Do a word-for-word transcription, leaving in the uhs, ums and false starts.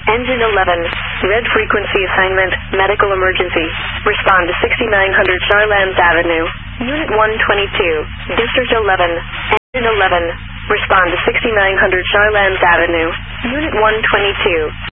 Engine eleven, red frequency assignment, medical emergency. Respond to sixty-nine hundred Charlans Avenue. Unit one twenty-two, District eleven. Engine eleven, respond to sixty-nine hundred Charlans Avenue. Unit one twenty-two.